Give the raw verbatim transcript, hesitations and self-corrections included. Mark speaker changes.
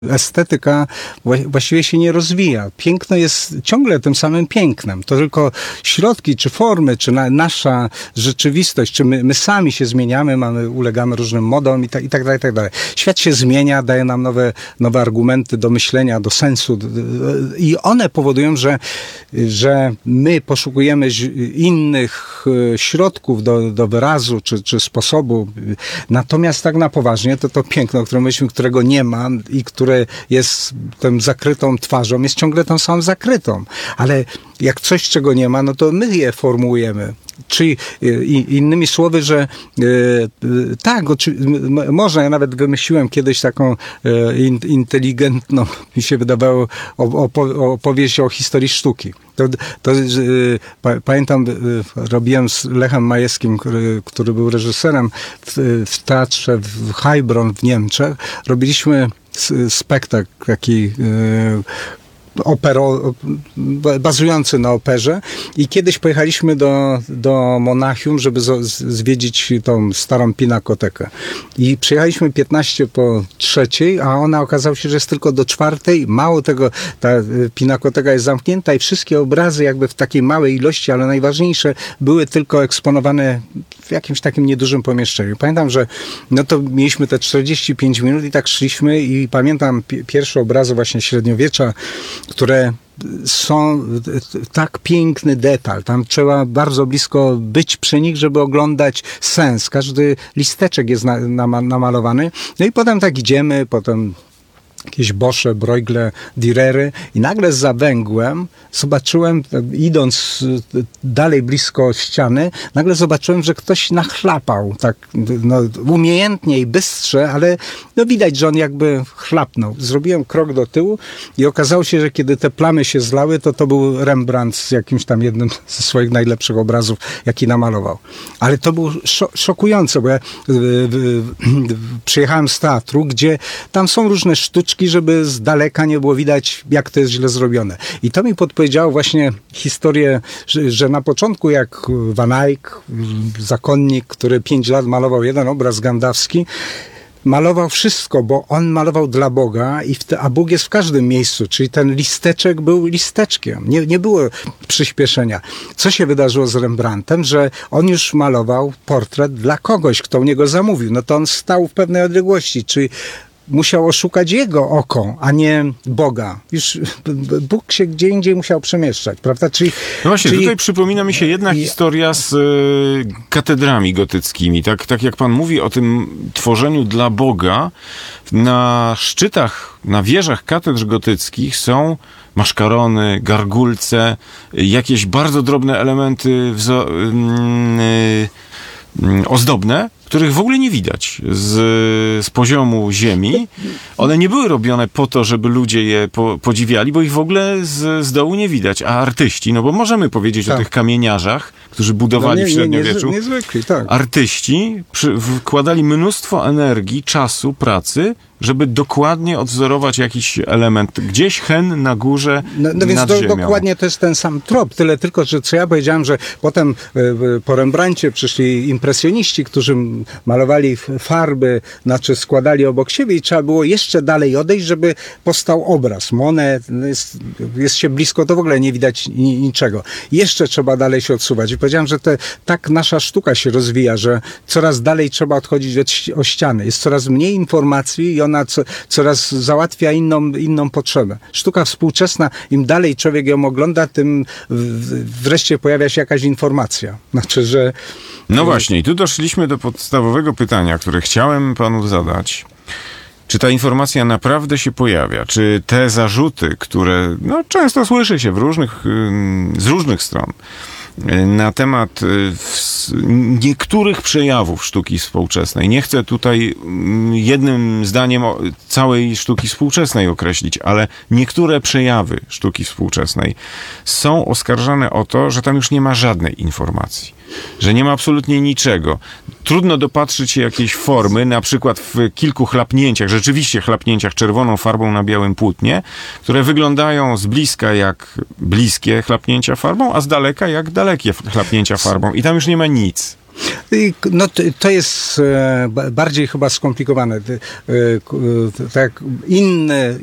Speaker 1: Estetyka właściwie się nie rozwija. Piękno jest ciągle tym samym pięknem. To tylko środki, czy formy, czy na, nasza rzeczywistość, czy my, my sami się zmieniamy, mamy, ulegamy różnym modom i tak, i tak dalej, i tak dalej. Świat się zmienia, daje nam nowe, nowe argumenty do myślenia, do sensu i one powodują, że, że my poszukujemy innych środków do, do wyrazu, czy, czy sposobu. Natomiast tak na poważnie, to to piękno, które myślimy, którego nie ma i które jest tą zakrytą twarzą, jest ciągle tą samą zakrytą. Ale jak coś, czego nie ma, no to my je formułujemy. Czyli innymi słowy, że e, tak, oczy, można, ja nawet wymyśliłem kiedyś taką e, in, inteligentną, mi się wydawało, opo, opowieść o historii sztuki. To, to, e, pa, pamiętam, e, robiłem z Lechem Majewskim, który, który był reżyserem w, w teatrze w Heilbronn w Niemczech. Robiliśmy spektakl taki e, opero, bazujący na operze i kiedyś pojechaliśmy do, do Monachium, żeby z, zwiedzić tą starą pinakotekę. I przyjechaliśmy piętnaście po trzeciej, a ona okazała się, że jest tylko do czwartej. Mało tego, ta pinakoteka jest zamknięta i wszystkie obrazy jakby w takiej małej ilości, ale najważniejsze, były tylko eksponowane w jakimś takim niedużym pomieszczeniu. Pamiętam, że no to mieliśmy te czterdzieści pięć minut i tak szliśmy i pamiętam pi- pierwsze obrazy właśnie średniowiecza, które są tak piękny detal. Tam trzeba bardzo blisko być przy nich, żeby oglądać sens. Każdy listeczek jest na, na, namalowany. No i potem tak idziemy, potem jakieś Bosze, Bruegle, Dürery i nagle za węgłem zobaczyłem, idąc dalej blisko ściany, nagle zobaczyłem, że ktoś nachlapał tak no, umiejętnie i bystrze, ale no, widać, że on jakby chlapnął. Zrobiłem krok do tyłu i okazało się, że kiedy te plamy się zlały, to to był Rembrandt z jakimś tam jednym ze swoich najlepszych obrazów, jaki namalował. Ale to było szok- szokujące, bo ja y, y, y, przyjechałem z teatru, gdzie tam są różne sztuczki, żeby z daleka nie było widać, jak to jest źle zrobione. I to mi podpowiedziało właśnie historię, że, że na początku jak Van Eyck, zakonnik, który pięć lat malował jeden obraz gandawski, malował wszystko, bo on malował dla Boga, i w te, a Bóg jest w każdym miejscu, czyli ten listeczek był listeczkiem. Nie, nie było przyspieszenia. Co się wydarzyło z Rembrandtem? Że on już malował portret dla kogoś, kto u niego zamówił. No to on stał w pewnej odległości, czyli musiał oszukać jego oko, a nie Boga. Już Bóg się gdzie indziej musiał przemieszczać, prawda? Czyli,
Speaker 2: no właśnie,
Speaker 1: czyli...
Speaker 2: tutaj przypomina mi się jedna I... historia z y, katedrami gotyckimi. Tak, tak jak pan mówi o tym tworzeniu dla Boga, na szczytach, na wieżach katedr gotyckich są maszkarony, gargulce, jakieś bardzo drobne elementy wzo- y, y, ozdobne, których w ogóle nie widać z, z poziomu ziemi. One nie były robione po to, żeby ludzie je po, podziwiali, bo ich w ogóle z, z dołu nie widać. A artyści, no bo możemy powiedzieć tak. o tych kamieniarzach, którzy budowali no nie, w średniowieczu.
Speaker 1: Nie, nie, niezwykli, tak.
Speaker 2: Artyści przy, wkładali mnóstwo energii, czasu, pracy, żeby dokładnie odwzorować jakiś element. Gdzieś hen na górze,
Speaker 1: no, no więc
Speaker 2: nad
Speaker 1: do,
Speaker 2: ziemią.
Speaker 1: Dokładnie to jest ten sam trop. Tyle tylko, że co ja powiedziałem, że potem y, po Rembrandcie przyszli impresjoniści, którzy malowali farby, znaczy składali obok siebie i trzeba było jeszcze dalej odejść, żeby powstał obraz. Monet, jest, jest się blisko, to w ogóle nie widać ni, niczego. Jeszcze trzeba dalej się odsuwać. I powiedziałem, że te, tak nasza sztuka się rozwija, że coraz dalej trzeba odchodzić od, o ściany. Jest coraz mniej informacji i ona co, coraz załatwia inną, inną potrzebę. Sztuka współczesna, im dalej człowiek ją ogląda, tym w, wreszcie pojawia się jakaś informacja. Znaczy, że...
Speaker 2: No właśnie, i tu doszliśmy do podstawowego pytania, które chciałem panu zadać. Czy ta informacja naprawdę się pojawia? Czy te zarzuty, które no, często słyszy się w różnych, z różnych stron, na temat niektórych przejawów sztuki współczesnej. Nie chcę tutaj jednym zdaniem całej sztuki współczesnej określić, ale niektóre przejawy sztuki współczesnej są oskarżane o to, że tam już nie ma żadnej informacji. Że nie ma absolutnie niczego. Trudno dopatrzyć się jakiejś formy, na przykład w kilku chlapnięciach, rzeczywiście chlapnięciach czerwoną farbą na białym płótnie, które wyglądają z bliska jak bliskie chlapnięcia farbą, a z daleka jak dalekie chlapnięcia farbą. I tam już nie ma nic.
Speaker 1: I, No to, to jest e, ba- bardziej chyba skomplikowane. Ty- e, k- e, Tak, inne,